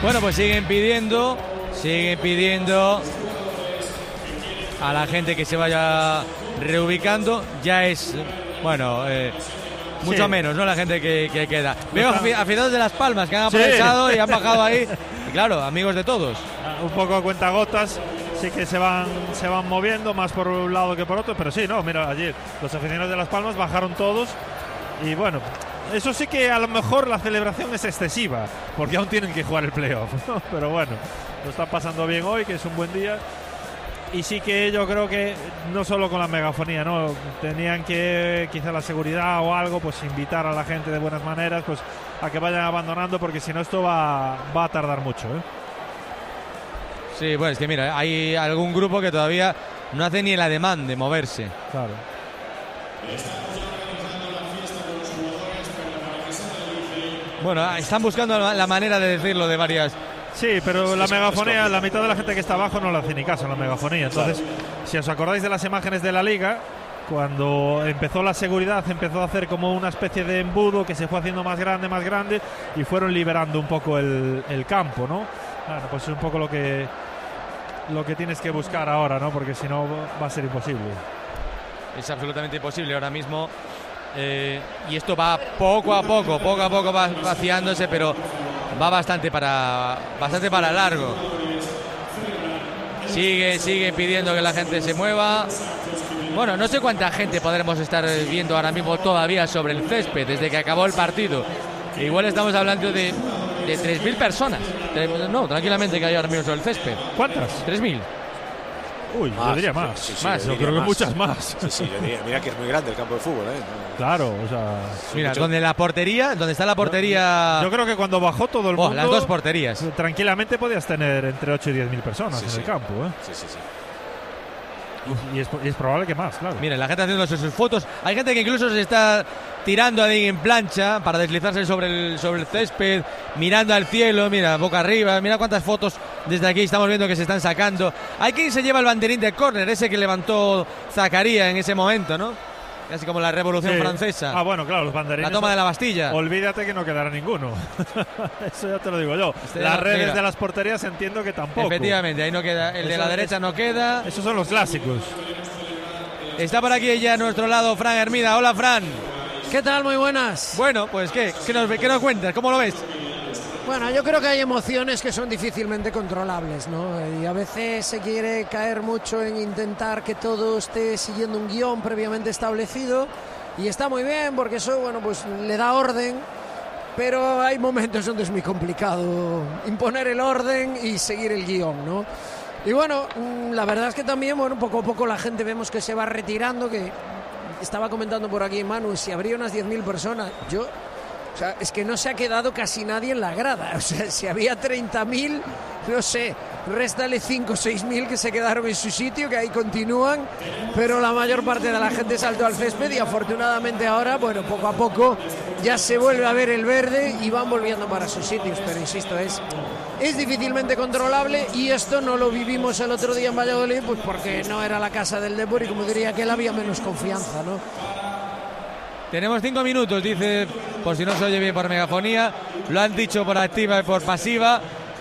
Bueno, pues siguen pidiendo a la gente que se vaya reubicando. Ya es, bueno, mucho menos, ¿no? La gente que queda. Veo aficionados de Las Palmas que han aprovechado y han bajado ahí. Y claro, amigos de todos. Un poco a cuentagotas. Sí que se van moviendo más por un lado que por otro, pero sí, no, mira, ayer los aficionados de Las Palmas bajaron todos y bueno, eso sí que a lo mejor la celebración es excesiva, porque aún tienen que jugar el playoff, ¿no? Pero bueno, lo están pasando bien hoy, que es un buen día. Y sí que yo creo que no solo con la megafonía, ¿no? Tenían que, quizá la seguridad o algo, pues invitar a la gente de buenas maneras, pues a que vayan abandonando, porque si no esto va a tardar mucho, ¿eh? Sí, pues es que mira, hay algún grupo que todavía no hace ni el ademán de moverse. Claro. Bueno, están buscando la manera de decirlo de varias. Sí, pero la megafonía, la mitad de la gente que está abajo no le hace ni caso a la megafonía. Entonces, si os acordáis de las imágenes de la liga, cuando empezó la seguridad, empezó a hacer como una especie de embudo que se fue haciendo más grande y fueron liberando un poco el campo, ¿no? Bueno, pues es un poco lo que tienes que buscar ahora, ¿no? Porque si no va a ser imposible. Es absolutamente imposible ahora mismo. Y esto va poco a poco va vaciándose, pero va bastante para largo. Sigue pidiendo que la gente se mueva. Bueno, no sé cuánta gente podremos estar viendo ahora mismo todavía sobre el césped desde que acabó el partido. Igual estamos hablando de 3.000 personas. No, tranquilamente que hay ahora mismo sobre el césped. ¿Cuántas? 3.000. Uy, más, yo diría más. Sí, más, yo creo que muchas más. Sí, yo diría, mira que es muy grande el campo de fútbol, ¿eh? Claro, o sea... Mira, donde está la portería... Yo creo que cuando bajó todo el mundo... las dos porterías. Tranquilamente podías tener entre 8 y 10.000 personas en el campo, ¿eh? Sí. Y es probable que más, claro. Mira, la gente haciendo sus fotos. Hay gente que incluso se está tirando ahí en plancha para deslizarse sobre el césped, mirando al cielo, mira, boca arriba. Mira cuántas fotos desde aquí estamos viendo que se están sacando. Hay quien se lleva el banderín de córner, ese que levantó Zakaria en ese momento, ¿no? Casi como la Revolución Francesa. Ah, bueno, claro, los banderines. La toma de la Bastilla. Olvídate que no quedará ninguno. Eso ya te lo digo yo. Las redes de las porterías entiendo que tampoco. Efectivamente, ahí no queda. El de la derecha no queda. Esos son los clásicos. Está por aquí ya a nuestro lado Fran Hermida. Hola, Fran. ¿Qué tal? Muy buenas. Bueno, pues ¿qué nos cuentas? ¿Cómo lo ves? Bueno, yo creo que hay emociones que son difícilmente controlables, ¿no? Y a veces se quiere caer mucho en intentar que todo esté siguiendo un guión previamente establecido, y está muy bien porque eso, bueno, pues le da orden, pero hay momentos donde es muy complicado imponer el orden y seguir el guión, ¿no? Y bueno, la verdad es que también, bueno, poco a poco la gente vemos que se va retirando, que estaba comentando por aquí Manu, si habría unas 10.000 personas, o sea, es que no se ha quedado casi nadie en la grada. O sea, si había 30.000, no sé, réstale 5 o 6.000 que se quedaron en su sitio, que ahí continúan, pero la mayor parte de la gente saltó al césped y afortunadamente ahora, bueno, poco a poco ya se vuelve a ver el verde y van volviendo para sus sitios, pero insisto, es difícilmente controlable, y esto no lo vivimos el otro día en Valladolid, pues porque no era la casa del Depor y, como diría aquel, había menos confianza, ¿no? Tenemos 5 minutos, dice, por si no se oye bien por megafonía. Lo han dicho por activa y por pasiva.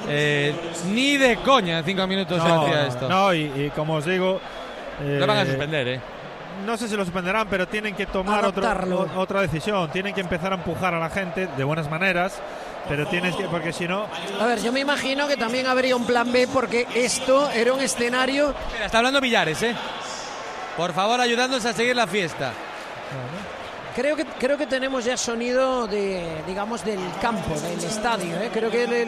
Ni de coña en 5 minutos se hacía esto. No, y como os digo... lo van a suspender, ¿eh? No sé si lo suspenderán, pero tienen que tomar otra decisión. Tienen que empezar a empujar a la gente de buenas maneras, pero tienes que... Porque si no... A ver, yo me imagino que también habría un plan B, porque esto era un escenario... Mira, está hablando Villares, ¿eh? Por favor, ayudándonos a seguir la fiesta. Creo que tenemos ya sonido digamos, del campo, del estadio, ¿eh? Creo que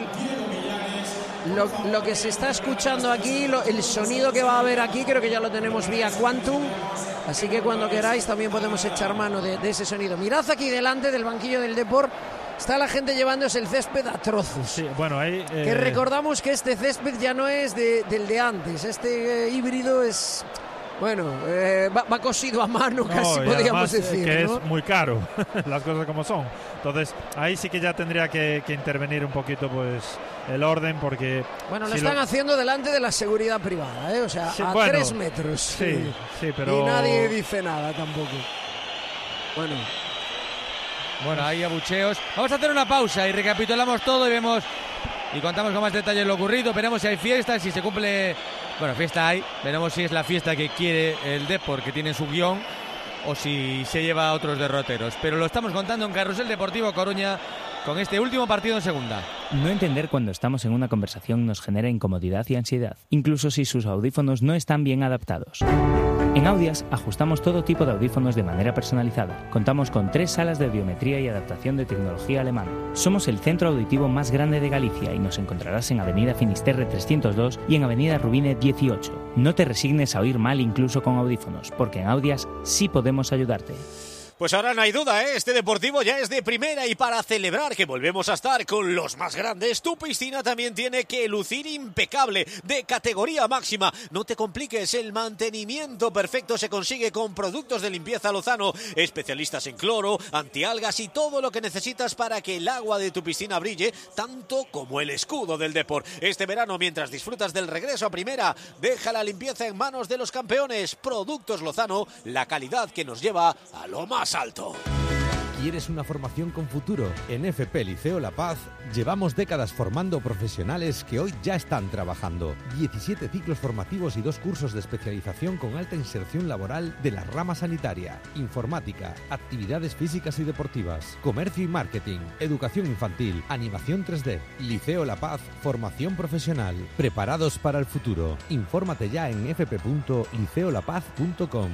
lo que se está escuchando aquí, el sonido que va a haber aquí, creo que ya lo tenemos vía Quantum, así que cuando queráis también podemos echar mano de ese sonido. Mirad aquí delante del banquillo del Depor, está la gente llevándose el césped a trozos. Sí, bueno, ahí... Que recordamos que este césped ya no es del de antes, este híbrido es... Bueno, va cosido a mano, casi podríamos decir, que ¿no? es muy caro, las cosas como son. Entonces, ahí sí que ya tendría que intervenir un poquito, pues, el orden, porque... Bueno, lo están haciendo delante de la seguridad privada, ¿eh? O sea, sí, a 3 metros. Sí, pero... Y nadie dice nada tampoco. Bueno, hay abucheos. Vamos a hacer una pausa y recapitulamos todo y vemos y contamos con más detalles lo ocurrido. Veremos si hay fiesta, si se cumple... Bueno, fiesta hay, veremos si es la fiesta que quiere el Depor, que tiene su guión, o si se lleva a otros derroteros. Pero lo estamos contando en Carrusel Deportivo Coruña con este último partido en segunda. No entender cuando estamos en una conversación nos genera incomodidad y ansiedad, incluso si sus audífonos no están bien adaptados. En Audias ajustamos todo tipo de audífonos de manera personalizada. Contamos con 3 salas de audiometría y adaptación de tecnología alemana. Somos el centro auditivo más grande de Galicia y nos encontrarás en Avenida Finisterre 302 y en Avenida Rubine 18. No te resignes a oír mal incluso con audífonos, porque en Audias sí podemos ayudarte. Pues ahora no hay duda, este Deportivo ya es de primera y para celebrar que volvemos a estar con los más grandes, tu piscina también tiene que lucir impecable, de categoría máxima. No te compliques, el mantenimiento perfecto se consigue con productos de limpieza Lozano, especialistas en cloro, antialgas y todo lo que necesitas para que el agua de tu piscina brille tanto como el escudo del Depor. Este verano, mientras disfrutas del regreso a primera, deja la limpieza en manos de los campeones. Productos Lozano, la calidad que nos lleva a lo más alto. ¿Quieres una formación con futuro? En FP Liceo La Paz llevamos décadas formando profesionales que hoy ya están trabajando. 17 ciclos formativos y 2 cursos de especialización con alta inserción laboral de la rama sanitaria, informática, actividades físicas y deportivas, comercio y marketing, educación infantil, animación 3D. Liceo La Paz, formación profesional. Preparados para el futuro. Infórmate ya en fp.liceolapaz.com.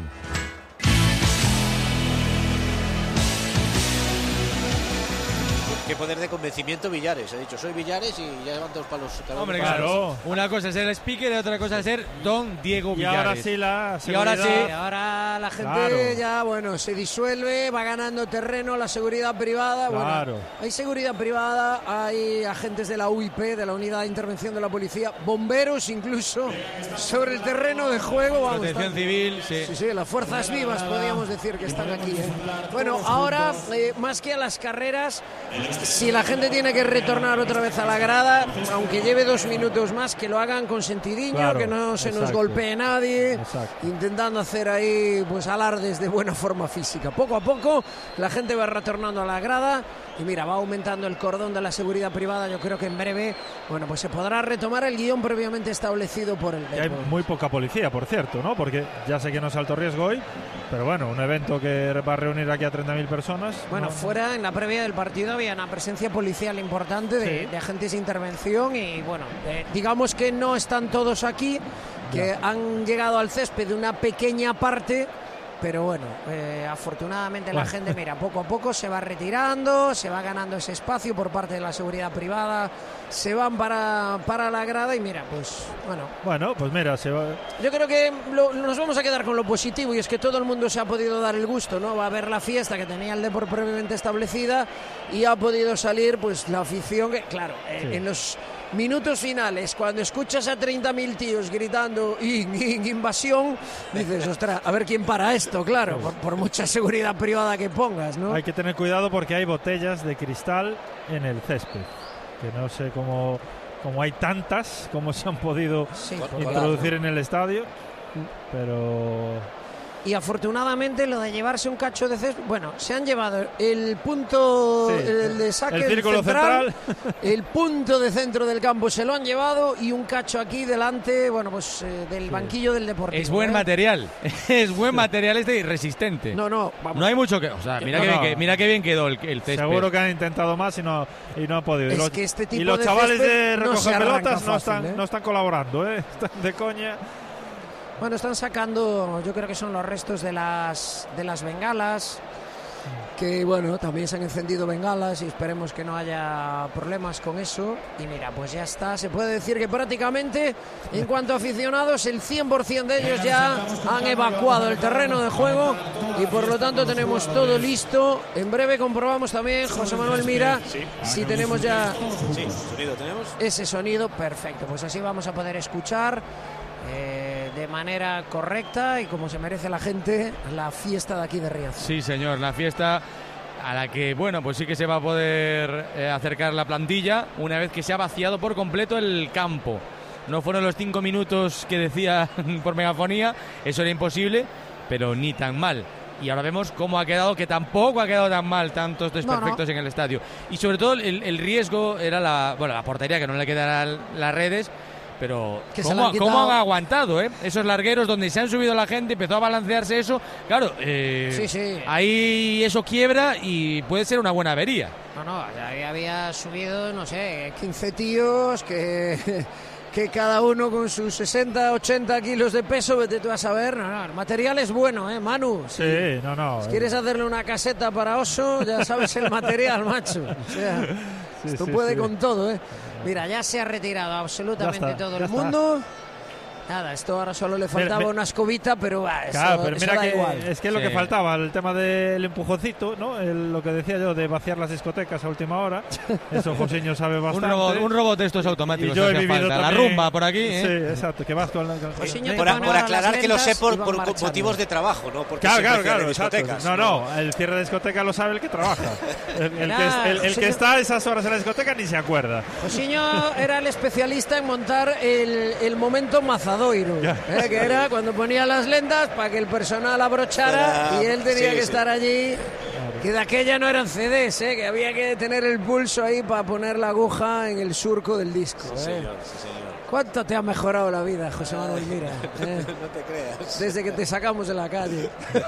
Qué poder de convencimiento Villares. He dicho, soy Villares y ya van todos palos. Hombre, claro. Una cosa es ser speaker y otra cosa es ser Don Diego Villares. Y ahora sí la seguridad. Y ahora sí. Ahora la gente ya, bueno, se disuelve, va ganando terreno la seguridad privada. Claro. Bueno, hay seguridad privada, hay agentes de la UIP, de la Unidad de Intervención de la Policía, bomberos incluso, sobre el terreno de juego. Vamos, Protección Civil, sí. Sí, las fuerzas vivas podríamos decir que están aquí. Bueno, ahora, más que a las carreras, si la gente tiene que retornar otra vez a la grada, aunque lleve 2 minutos más, que lo hagan con sentidiño, claro, que no se nos golpee nadie, intentando hacer ahí pues alardes de buena forma física. Poco a poco la gente va retornando a la grada y mira, va aumentando el cordón de la seguridad privada. Yo creo que en breve, bueno, pues se podrá retomar el guión previamente establecido por el Depor. Hay muy poca policía, por cierto, ¿no? Porque ya sé que no es alto riesgo hoy, pero bueno, un evento que va a reunir aquí a 30.000 personas. Bueno, fuera, en la previa del partido había una presencia policial importante de agentes de intervención y bueno, digamos que no están todos aquí, que han llegado al césped de una pequeña parte. Pero bueno, afortunadamente la gente, mira, poco a poco se va retirando, se va ganando ese espacio por parte de la seguridad privada, se van para la grada y mira, pues bueno. Bueno, pues mira, se va. Yo creo que nos vamos a quedar con lo positivo y es que todo el mundo se ha podido dar el gusto, ¿no? Va a haber la fiesta que tenía el Depor previamente establecida y ha podido salir pues la afición que, claro, en los minutos finales, cuando escuchas a 30.000 tíos gritando invasión, dices, ostras, a ver quién para esto, claro, por mucha seguridad privada que pongas, ¿no? Hay que tener cuidado porque hay botellas de cristal en el césped, que no sé cómo hay tantas, cómo se han podido introducir en el estadio, pero... Y afortunadamente lo de llevarse un cacho de césped, bueno, se han llevado el punto de saque, el círculo central, el punto de centro del campo se lo han llevado y un cacho aquí delante, bueno, pues del banquillo del Deportivo. Es buen material, es buen material y resistente. Vamos. No hay mucho que, o sea, mira qué bien quedó el césped. Seguro que han intentado más y no han podido. Es que este tipo y los de chavales de no recoger pelotas fácil, no están colaborando, están de coña. Bueno, están sacando, yo creo que son los restos de las bengalas, que bueno, también se han encendido bengalas y esperemos que no haya problemas con eso. Y mira, pues ya está, se puede decir que prácticamente, en cuanto a aficionados, el 100% de ellos ya han evacuado el terreno de juego y por lo tanto tenemos todo listo. En breve comprobamos también, José Manuel Mira, si tenemos ya sonido tenemos. Ese sonido, perfecto, pues así vamos a poder escuchar de manera correcta y como se merece la gente, la fiesta de aquí de Riazor. Sí, señor, la fiesta a la que, bueno, pues sí que se va a poder acercar la plantilla una vez que se ha vaciado por completo el campo. No fueron los 5 minutos que decía por megafonía, eso era imposible, pero ni tan mal. y ahora vemos cómo ha quedado, que tampoco ha quedado tan mal, tantos desperfectos en el estadio. Y sobre todo el riesgo era la portería, que no le quedaran las redes, pero ¿cómo han aguantado, esos largueros donde se han subido la gente, empezó a balancearse eso, claro, ahí eso quiebra y puede ser una buena avería. Ahí había subido, no sé, 15 tíos que cada uno con sus 60, 80 kilos de peso, vete tú a saber. El material es bueno, Manu. Sí, Si quieres hacerle una caseta para oso, ya sabes el material, macho. O sea, esto puede con todo, Mira, ya se ha retirado absolutamente todo el mundo. Nada, esto ahora solo le faltaba una escobita, pero pero mira da que igual. es que es lo que faltaba, el tema del empujoncito, ¿no? Lo que decía yo de vaciar las discotecas a última hora. Eso Josiño sabe bastante. un robot de estos automáticos. Y yo he vivido la rumba por aquí, Sí, exacto, que vas con la... Por aclarar que lo sé por motivos de trabajo, ¿no? Porque claro, discotecas. No, el cierre de discoteca lo sabe el que trabaja. El que está a esas horas en la discoteca ni se acuerda. Josiño era el especialista en montar el momento mazadoiro, que era cuando ponía las lendas para que el personal abrochara y él tenía que estar allí. Que de aquella no eran CDs, que había que tener el pulso ahí para poner la aguja en el surco del disco. Sí, señor. ¿Cuánto te ha mejorado la vida, José Manuel Mira? No te creas. Desde que te sacamos de la calle.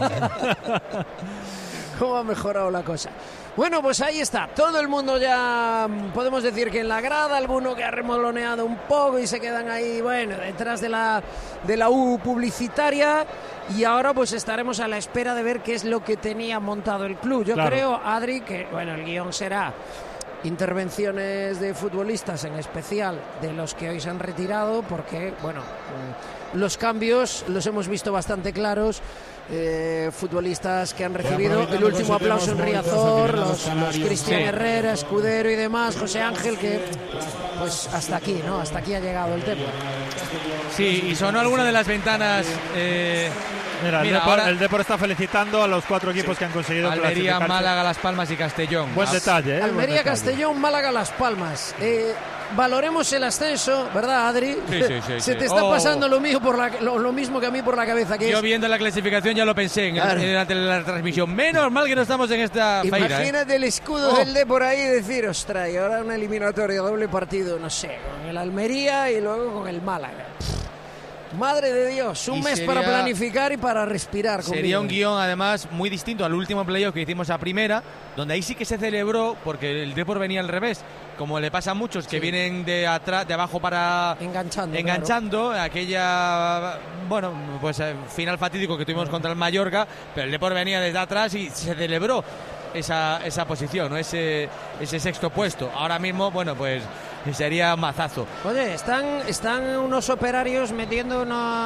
¿Cómo ha mejorado la cosa? Bueno, pues ahí está. Todo el mundo ya, podemos decir que en la grada, alguno que ha remoloneado un poco y se quedan ahí, bueno, detrás de la U publicitaria. Y ahora pues estaremos a la espera de ver qué es lo que tenía montado el club. Yo creo, Adri, que bueno, el guión será intervenciones de futbolistas, en especial de los que hoy se han retirado, porque, bueno, los cambios los hemos visto bastante claros. Futbolistas que han recibido el último aplauso en Riazor, los Cristian Herrera, Escudero y demás, José Ángel, que pues hasta aquí, ¿no? Hasta aquí ha llegado el tema. Sí, y sonó alguna de las ventanas. El Depor está felicitando a los 4 equipos que han conseguido Almería, Málaga, Las Palmas y Castellón. Buen detalle, Almería, Castellón, Málaga, Las Palmas. Valoremos el ascenso, ¿verdad, Adri? Sí. Se te está pasando lo mismo que a mí por la cabeza. Yo viendo la clasificación ya lo pensé en la transmisión. Menos mal que no estamos en esta feira. Imagínate el escudo del Depor ahí y decir, ostras, y ahora una eliminatoria, doble partido, no sé, con el Almería y luego con el Málaga. Madre de Dios, un mes para planificar y para respirar. Sería un guión, además, muy distinto al último playoff que hicimos a primera, donde ahí sí que se celebró, porque el Depor venía al revés, como le pasa a muchos que vienen de atrás, de abajo para enganchando. Claro. Aquella, bueno, pues final fatídico que tuvimos contra el Mallorca, pero el Depor venía desde atrás y se celebró esa posición, ¿no? ese sexto puesto. Ahora mismo, bueno, pues sería mazazo. Oye, están unos operarios metiendo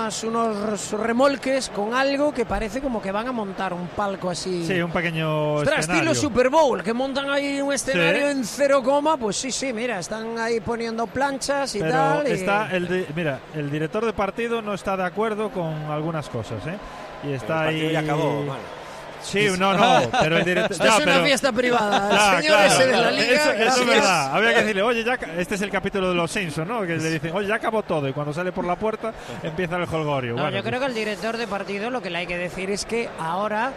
unos remolques con algo que parece como que van a montar un palco así. Sí, un pequeño escenario. Estilo Super Bowl, que montan ahí un escenario en 0, pues sí, mira, están ahí poniendo planchas y tal. Está el director de partido no está de acuerdo con algunas cosas, y está el partido ahí. Ya acabó, vale. Sí, no, pero el director... Esto es una fiesta privada. El señor ese de la liga... Eso es verdad. Había que decirle, oye, este es el capítulo de los Simpsons, ¿no? Que le dicen, oye, ya acabó todo. Y cuando sale por la puerta, empieza el jolgorio. No, yo creo que el director de partido lo que le hay que decir es que ahora...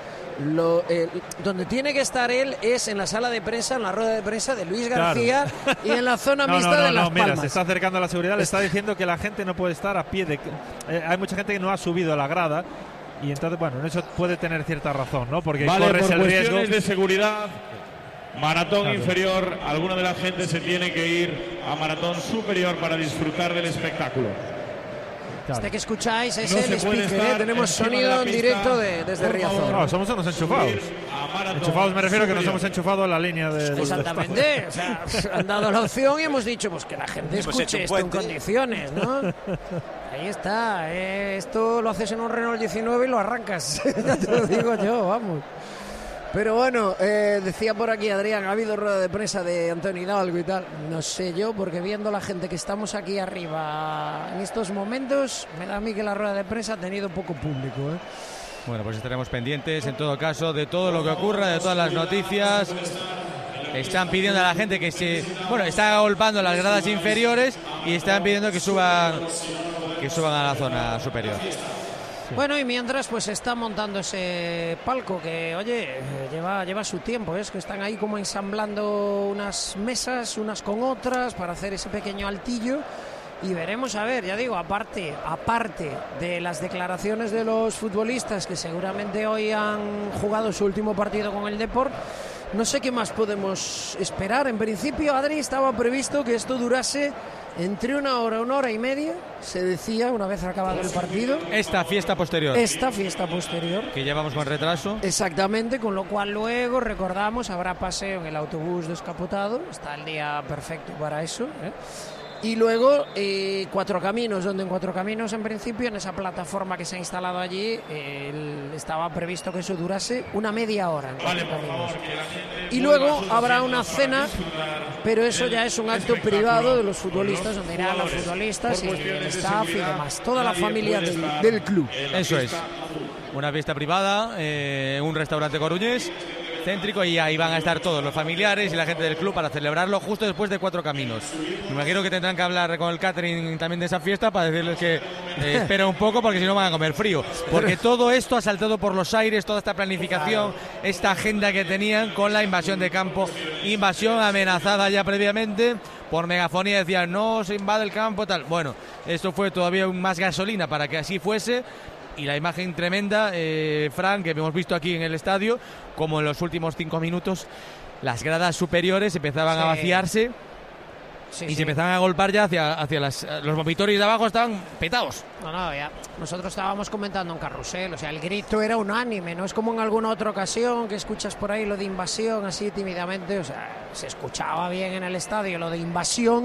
donde tiene que estar él es en la sala de prensa, en la rueda de prensa de Luis García y en la zona mixta de Las Palmas. Mira, se está acercando a la seguridad, le está diciendo que la gente no puede estar a pie de... hay mucha gente que no ha subido a la grada. Y entonces, bueno, en eso puede tener cierta razón, ¿no? Porque corres el riesgo de seguridad. Maratón inferior, alguna de la gente se tiene que ir a maratón superior para disfrutar del espectáculo. Este que escucháis es el speaker, tenemos sonido en directo desde Riazor. No, somos unos enchufados. Enchufados me refiero que nos hemos enchufado a la línea de... Exactamente, o sea, han dado la opción y hemos dicho pues que la gente escuche esto en condiciones, ¿no? Ahí está, esto lo haces en un Renault 19 y lo arrancas, ya te lo digo yo, vamos. Pero bueno, decía por aquí Adrián, ha habido rueda de prensa de Antonio Hidalgo y tal. No sé yo, porque viendo la gente que estamos aquí arriba en estos momentos, me da a mí que la rueda de prensa ha tenido poco público, Bueno, pues estaremos pendientes en todo caso de todo lo que ocurra, de todas las noticias. Están pidiendo a la gente que está golpeando las gradas inferiores y están pidiendo que suban a la zona superior. Sí. Bueno, y mientras pues se está montando ese palco que, oye, lleva su tiempo, es que están ahí como ensamblando unas mesas unas con otras para hacer ese pequeño altillo. Y veremos, a ver, ya digo, aparte de las declaraciones de los futbolistas que seguramente hoy han jugado su último partido con el Depor, no sé qué más podemos esperar. En principio, Adri, estaba previsto que esto durase entre 1 hora y media, se decía, una vez acabado el partido. Esta fiesta posterior. Que llevamos con retraso. Exactamente, con lo cual luego, recordamos, habrá paseo en el autobús descapotado. Está el día perfecto para eso, ¿eh? Y luego Cuatro Caminos, donde en Cuatro Caminos, en principio, en esa plataforma que se ha instalado allí, estaba previsto que eso durase una media hora. Vale, por favor, y luego habrá una cena, pero eso ya es un acto privado de los futbolistas, donde irán los futbolistas y el staff y demás, toda la familia del club. Eso es, una fiesta privada en un restaurante coruñés céntrico, y ahí van a estar todos los familiares y la gente del club para celebrarlo justo después de Cuatro Caminos. Me imagino que tendrán que hablar con el catering también de esa fiesta para decirles que esperen un poco, porque si no van a comer frío, porque todo esto ha saltado por los aires, toda esta planificación, esta agenda que tenían con la invasión de campo, invasión amenazada ya previamente por megafonía, decían no se invade el campo, tal. Bueno, esto fue todavía más gasolina para que así fuese. Y la imagen tremenda, Fran, que hemos visto aquí en el estadio, como en los últimos 5 minutos las gradas superiores empezaban a vaciarse y se empezaban a golpear ya hacia los vomitorios de abajo, estaban petados. No, ya. Nosotros estábamos comentando en Carrusel, o sea, el grito era unánime, no es como en alguna otra ocasión que escuchas por ahí lo de invasión así tímidamente, o sea, se escuchaba bien en el estadio lo de invasión.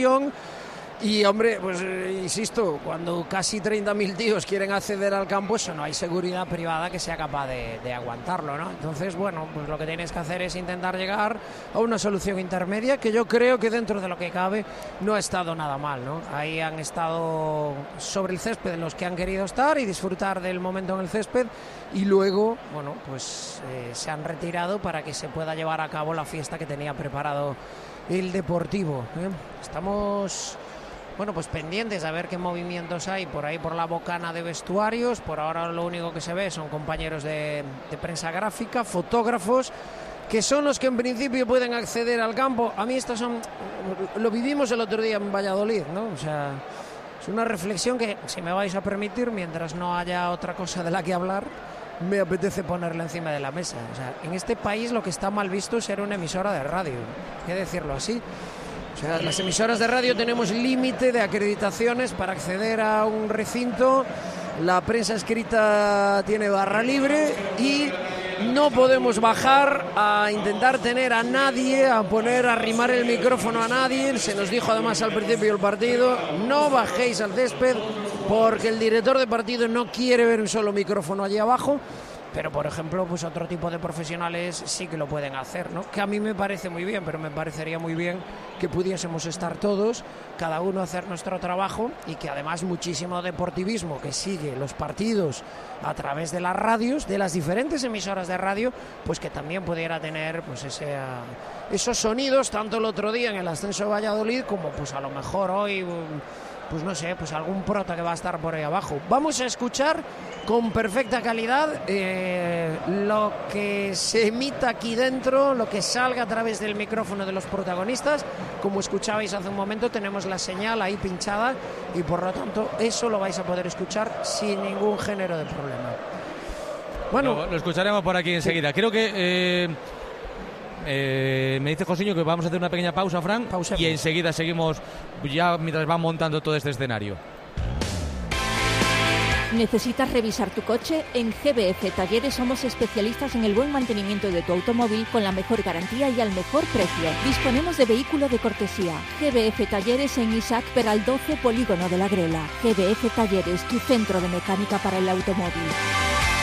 Y, hombre, pues insisto, cuando casi 30.000 tíos quieren acceder al campo, eso no hay seguridad privada que sea capaz de aguantarlo, ¿no? Entonces, bueno, pues lo que tienes que hacer es intentar llegar a una solución intermedia, que yo creo que dentro de lo que cabe no ha estado nada mal, ¿no? Ahí han estado sobre el césped los que han querido estar y disfrutar del momento en el césped, y luego, bueno, pues se han retirado para que se pueda llevar a cabo la fiesta que tenía preparado el Deportivo, ¿eh? Estamos... Bueno, pues pendientes a ver qué movimientos hay por ahí por la bocana de vestuarios. Por ahora lo único que se ve son compañeros de prensa gráfica, fotógrafos, que son los que en principio pueden acceder al campo. A mí estos son... Lo vivimos el otro día en Valladolid, ¿no? O sea, es una reflexión que, si me vais a permitir, mientras no haya otra cosa de la que hablar, me apetece ponerla encima de la mesa. O sea, en este país lo que está mal visto es ser una emisora de radio, hay que decirlo así. O sea, las emisoras de radio tenemos límite de acreditaciones para acceder a un recinto, la prensa escrita tiene barra libre y no podemos bajar a intentar tener a nadie, a arrimar el micrófono a nadie. Se nos dijo además al principio del partido, no bajéis al césped porque el director de partido no quiere ver un solo micrófono allí abajo. Pero, por ejemplo, pues otro tipo de profesionales sí que lo pueden hacer, ¿no? Que a mí me parece muy bien, pero me parecería muy bien que pudiésemos estar todos, cada uno hacer nuestro trabajo, y que además muchísimo deportivismo que sigue los partidos a través de las radios, de las diferentes emisoras de radio, pues que también pudiera tener pues esos sonidos, tanto el otro día en el ascenso de Valladolid como pues a lo mejor hoy... Pues no sé, pues algún prota que va a estar por ahí abajo. Vamos a escuchar con perfecta calidad lo que se emita aquí dentro, lo que salga a través del micrófono de los protagonistas. Como escuchabais hace un momento, tenemos la señal ahí pinchada y por lo tanto eso lo vais a poder escuchar sin ningún género de problema. Bueno, lo escucharemos por aquí enseguida. Creo que... me dice Josiño que vamos a hacer una pequeña pausa, Fran, y enseguida seguimos ya mientras van montando todo este escenario. ¿Necesitas revisar tu coche? En GBF Talleres somos especialistas en el buen mantenimiento de tu automóvil con la mejor garantía y al mejor precio. Disponemos de vehículo de cortesía. GBF Talleres en Isaac Peral 12, Polígono de la Grela. GBF Talleres, tu centro de mecánica para el automóvil.